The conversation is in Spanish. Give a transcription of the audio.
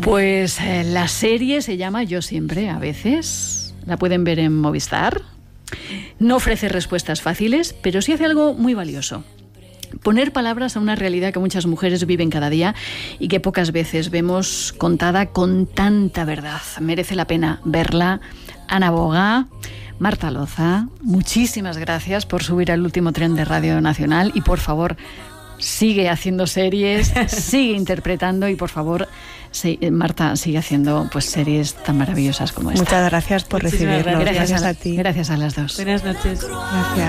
Pues la serie se llama Yo siempre, a veces. La pueden ver en Movistar. No ofrece respuestas fáciles, pero sí hace algo muy valioso. Poner palabras a una realidad que muchas mujeres viven cada día y que pocas veces vemos contada con tanta verdad. Merece la pena verla. Ana Boga, Marta Loza, muchísimas gracias por subir al último tren de Radio Nacional y por favor sigue haciendo series, sigue interpretando y por favor Marta sigue haciendo pues series tan maravillosas como esta. Muchas gracias por recibirnos. Gracias a ti. Gracias a las dos. Buenas noches. Gracias.